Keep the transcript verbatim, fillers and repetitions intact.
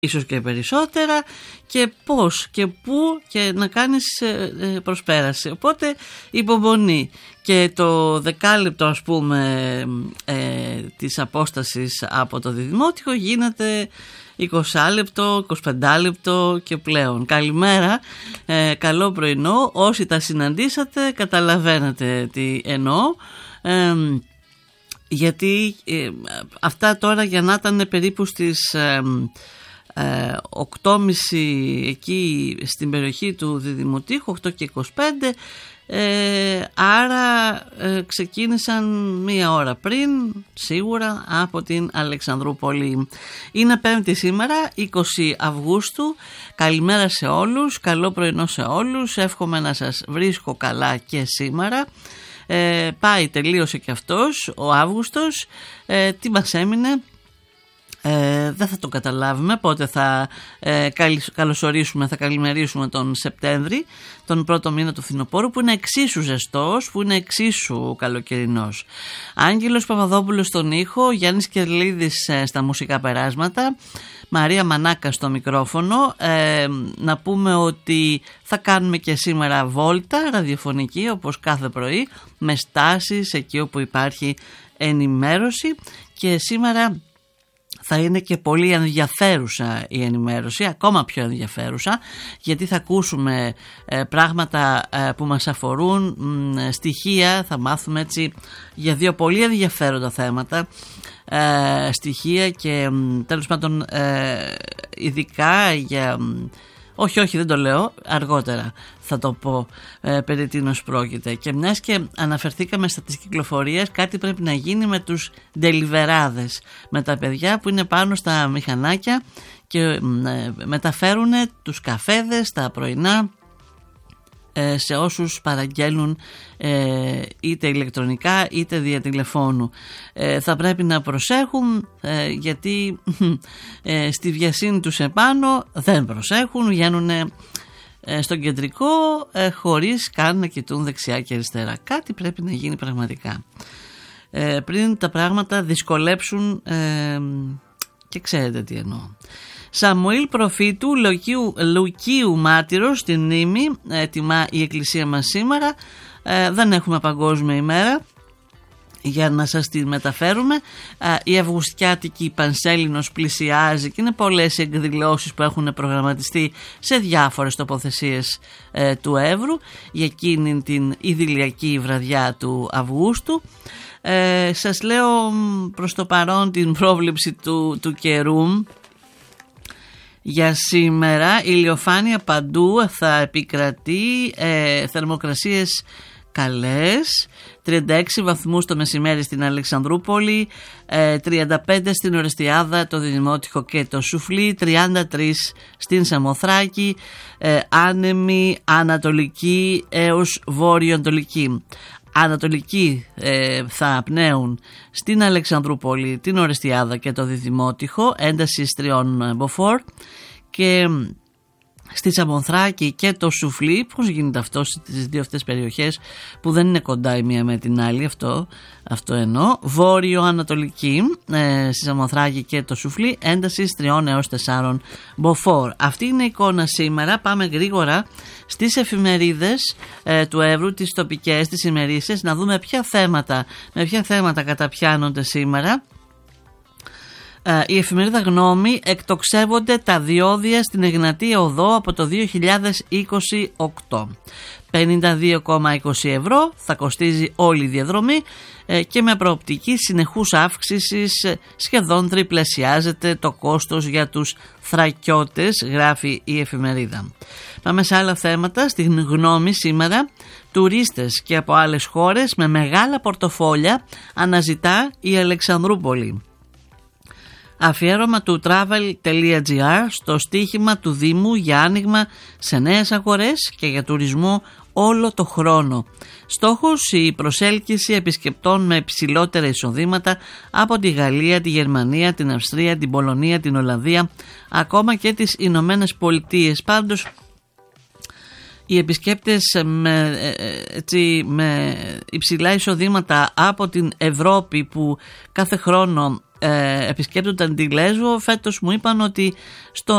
ίσως και περισσότερα, και πώς και πού και να κάνεις προσπέραση. Οπότε υπομονή, και το δεκάλεπτο ας πούμε ε, της απόστασης από το διδημότυχο γίνεται είκοσι λεπτό, είκοσι πέντε λεπτό και πλέον. Καλημέρα, ε, καλό πρωινό. Όσοι τα συναντήσατε καταλαβαίνετε τι εννοώ. Ε, γιατί ε, αυτά τώρα για να ήταν περίπου στις ε, ε, οκτώ και μισή εκεί στην περιοχή του Διδημοτήχου, οκτώ και είκοσι πέντε, ε, άρα ε, ξεκίνησαν μία ώρα πριν σίγουρα από την Αλεξανδρούπολη. Είναι Πέμπτη σήμερα, είκοσι Αυγούστου. Καλημέρα σε όλους, καλό πρωινό σε όλους. Εύχομαι να σας βρίσκω καλά και σήμερα. Ε, πάει, τελείωσε και αυτός ο Αύγουστος. Ε, τι μας έμεινε? Ε, δεν θα το καταλάβουμε πότε θα ε, καλωσορίσουμε, θα καλημερίσουμε τον Σεπτέμβρη, τον πρώτο μήνα του φθινοπόρου, που είναι εξίσου ζεστός, που είναι εξίσου καλοκαιρινός. Άγγελος Παπαδόπουλος στον ήχο, Γιάννης Κερλίδης ε, στα μουσικά περάσματα, Μαρία Μανάκα στο μικρόφωνο. Ε, να πούμε ότι θα κάνουμε και σήμερα βόλτα ραδιοφωνική όπως κάθε πρωί, με στάσεις εκεί όπου υπάρχει ενημέρωση, και σήμερα θα είναι και πολύ ενδιαφέρουσα η ενημέρωση, ακόμα πιο ενδιαφέρουσα, γιατί θα ακούσουμε ε, πράγματα ε, που μας αφορούν, μ, στοιχεία, θα μάθουμε έτσι για δύο πολύ ενδιαφέροντα θέματα, ε, στοιχεία και μ, τέλος πάντων ε, ειδικά για... Μ, όχι, όχι, δεν το λέω, αργότερα θα το πω ε, περί τίνος πρόκειται. Και μιας και αναφερθήκαμε στα της κυκλοφορίας, κάτι πρέπει να γίνει με τους ντελιβεράδες, με τα παιδιά που είναι πάνω στα μηχανάκια και ε, μεταφέρουν τους καφέδες, τα πρωινά, ε, σε όσους παραγγέλνουν ε, είτε ηλεκτρονικά είτε διατηλεφώνου. Ε, θα πρέπει να προσέχουν ε, γιατί ε, στη βιασύνη τους επάνω δεν προσέχουν, βγαίνουν ε, στον κεντρικό ε, χωρίς καν να κοιτούν δεξιά και αριστερά. Κάτι πρέπει να γίνει πραγματικά ε, πριν τα πράγματα δυσκολέψουν, ε, και ξέρετε τι εννοώ. Σαμουήλ Προφήτου, Λουκίου, Λουκίου Μάρτυρος στην μνήμη, ε, τιμά η Εκκλησία μας σήμερα. Ε, δεν έχουμε παγκόσμια ημέρα για να σας τη μεταφέρουμε. Ε, η Αυγουστιάτικη Πανσέλινος πλησιάζει και είναι πολλές οι εκδηλώσεις που έχουν προγραμματιστεί σε διάφορες τοποθεσίες ε, του Εύρου για εκείνη την ιδηλιακή βραδιά του Αυγούστου. Ε, σας λέω προς το παρόν την πρόβλεψη του, του καιρού. Για σήμερα ηλιοφάνεια παντού θα επικρατεί, ε, θερμοκρασίες καλές, τριάντα έξι βαθμούς το μεσημέρι στην Αλεξανδρούπολη, ε, τριάντα πέντε στην Ορεστιάδα, το Διδημότυχο και το Σουφλί, τριάντα τρία στην Σαμοθράκη, ε, άνεμη ανατολική έως βόρειο-ανατολική. Ανατολική ε, θα πνέουν στην Αλεξανδρούπολη, την Ορεστιάδα και το Διδημότυχο, ένταση τριών μποφόρ, και στη Σαμοθράκη και το Σουφλί. Πώς γίνεται αυτό στις δύο αυτές περιοχές που δεν είναι κοντά η μία με την άλλη? Αυτό, αυτό εννοώ. Βόρειο-ανατολική, ε, στη Σαμοθράκη και το Σουφλί, ένταση τριών έως τεσσάρων μποφόρ. Αυτή είναι η εικόνα σήμερα. Πάμε γρήγορα στις εφημερίδες ε, του Εύρου, τις τοπικές, τις ημερήσιες, να δούμε ποια θέματα, με ποια θέματα καταπιάνονται σήμερα. Uh, η εφημερίδα Γνώμη: εκτοξεύονται τα διόδια στην Εγνατία Οδό από το δύο χιλιάδες είκοσι οκτώ. πενήντα δύο κόμμα είκοσι ευρώ θα κοστίζει όλη η διαδρομή ε, και με προοπτική συνεχούς αύξησης ε, σχεδόν τριπλασιάζεται το κόστος για τους θρακιώτες, γράφει η εφημερίδα. Πάμε σε άλλα θέματα. Στην Γνώμη σήμερα: τουρίστες και από άλλες χώρες με μεγάλα πορτοφόλια αναζητά η Αλεξανδρούπολη. Αφιέρωμα του travel.gr στο στοίχημα του Δήμου για άνοιγμα σε νέες αγορές και για τουρισμό όλο το χρόνο. Στόχος η προσέλκυση επισκεπτών με υψηλότερα εισοδήματα από τη Γαλλία, τη Γερμανία, την Αυστρία, την Πολωνία, την Ολλανδία, ακόμα και τις Ηνωμένες Πολιτείες. Πάντως οι επισκέπτες με, έτσι, με υψηλά εισοδήματα από την Ευρώπη που κάθε χρόνο ε, επισκέπτονταν τη Λέσβο, φέτος μου είπαν ότι στο